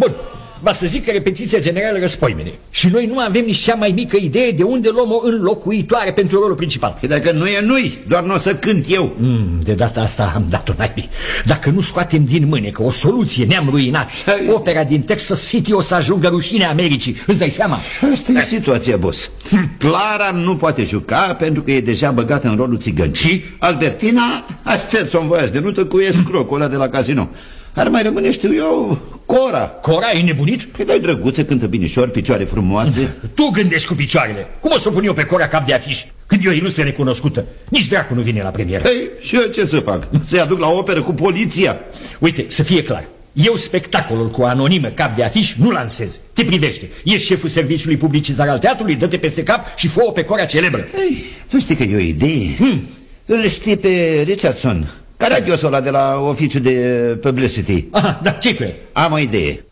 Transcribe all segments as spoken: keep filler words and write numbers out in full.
Bun, va să zic că repetiția generală răspoimene. Și noi nu avem nici cea mai mică idee de unde luăm o înlocuitoare pentru rolul principal. E dacă nu e, nu-i, doar nu o să cânt eu. mm, De data asta am dat-o naibii. Dacă nu scoatem din mânecă o soluție, ne-am ruinat. Opera din Texas City o să ajungă rușinea Americii. Îți dai seama? Asta e situația, boss. Clara nu poate juca pentru că e deja băgată în rolul țigănii. Și? Albertina a șters-o în voiaș de nută cu escrocul ăla de la casino. Ar mai rămâne, știu eu, Cora. Cora, e nebunit? Păi dai drăguță, cântă binișor, picioare frumoase. Tu gândești cu picioarele. Cum o să pun eu pe Cora cap de afiș când e o ilustră necunoscută? Nici dracu nu vine la premieră. Păi, și eu ce să fac? Să-i aduc la operă cu poliția? Uite, să fie clar, eu spectacolul cu anonimă cap de afiș nu lansez. Te privește, ești șeful serviciului publicitar al teatrului, dă-te peste cap și fă-o pe Cora celebră. Ei, tu știi că e o idee? hmm. Îl știi pe Richardson, caragiosul ăla de la oficiul de publicity. Aha, da, ce cu el? Am o idee.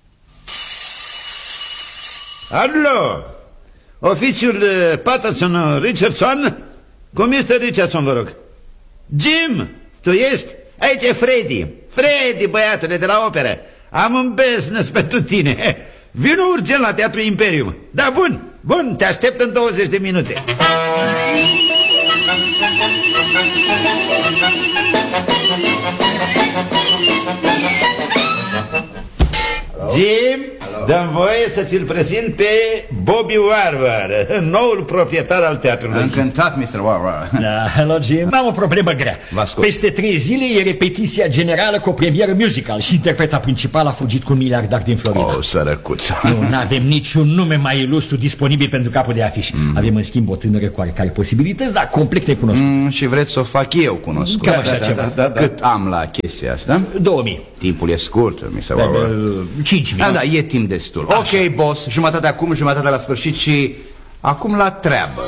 Alo, oficiul Patterson Richardson? Cu mister Richardson, vă rog. Jim, tu ești? Aici e Freddy. Freddy, băiatule de la operă. Am un business pentru tine. Vino urgent la Teatrul Imperium. Da, bun, bun, te aștept în douăzeci de minute. Jim, dă-mi voie să ți-l prezint pe Bobby Warwer, noul proprietar al teatrului. Încântat, mister Warwer. Da, hello, Jim. Am o problemă grea. Peste trei zile e repetiția generală cu o premieră musical și interpreta principală a fugit cu un miliardar din Florida. Oh, sărăcuță. Nu avem niciun nume mai ilustru disponibil pentru capul de afiș. mm. Avem în schimb o tânără cu oarecare posibilități, dar complet necunoscută. mm, Și vreți să o fac eu cunoscut? Cam așa da, ceva. da, da, da. Cât am la chestia asta? Două mii. Timpul e scurt, mister Warwer. Cinci mii. Da, da, e timp destul. Așa. Ok, boss, jumătate acum, jumătate la sfârșit și acum la treabă.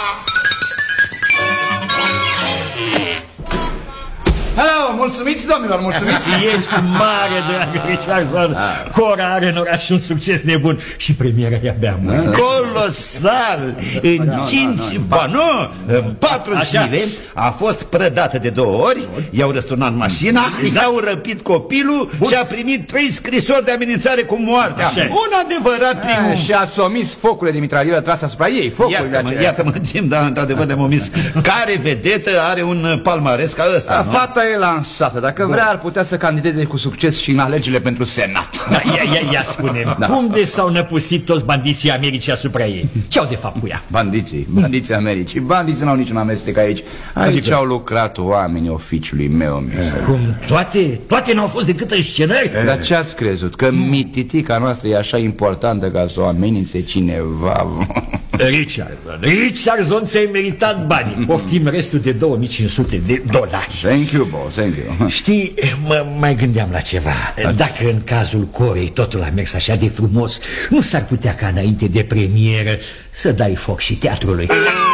Hello, mulțumiți, domnilor, mulțumiți. Ești mare, dragă Richardson. Cora are în oraș un succes nebun și premiera e abia mâine. Colosal! În cinci, ba nu, în patru zile a fost prădată de două ori, i-au răsturnat mașina, i-au răpit copilul și a primit trei scrisori de amenințare cu moartea. Așa. Un adevărat triumf. Și ați omis focurile de mitralieră trase asupra ei. Iată-mă, iată-mă, Jim, da, într-adevăr de omis. Care vedetă are un palmares ca ăsta, nu? Fata e lansată. Dacă vrea, ar putea să candideze cu succes și în alegerile pentru Senat. Da, ia, ia, ia spune, da. Cum de s-au năpustit toți bandiții Americii asupra ei? Ce-au de fapt cu ea? Bandiții, bandiții Americii. Bandiții n-au niciun amestec aici. Aici adică... au lucrat oamenii oficiului meu. Cum? Toate? Toate n-au fost decât în scenări? Dar ce ați crezut? Că mititica noastră e așa importantă ca să o amenințe cineva? Richardson, Richardson, ți-ai meritat banii. Poftim restul de două mii cinci sute de dolari. Thank you, boss, thank you. Știi, mă mai gândeam la ceva. Dacă în cazul Corei totul a mers așa de frumos, nu s-ar putea ca înainte de premieră să dai foc și teatrului.